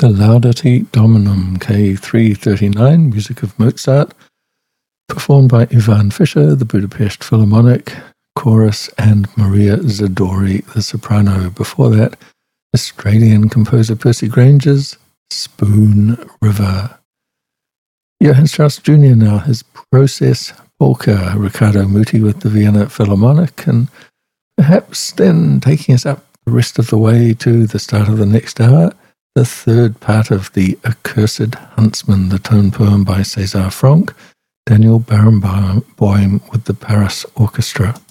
Laudate Dominum K339, music of Mozart, performed by Ivan Fischer, the Budapest Philharmonic Chorus, and Maria Zadori, the soprano. Before that, Australian composer Percy Granger's Spoon River. Johann Strauss Jr. now, his Process Polka, Riccardo Muti with the Vienna Philharmonic, and perhaps then taking us up the rest of the way to the start of the next hour, the third part of The Accursed Huntsman, the tone poem by César Franck, Daniel Barenboim with the Paris Orchestra.